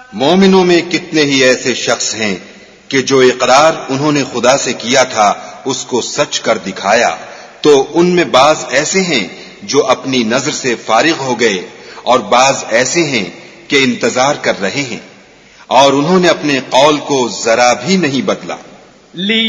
मोमिनों में कितने ही ऐसे शख्स हैं कि जो इकरार उन्होंने खुदा से किया था उसको सच कर दिखाया, तो उनमें बाज ऐसे हैं जो अपनी नजर से फारिग हो गए और बाज ऐसे हैं कि इंतजार कर रहे हैं और उन्होंने अपने कौल को जरा भी नहीं बदला।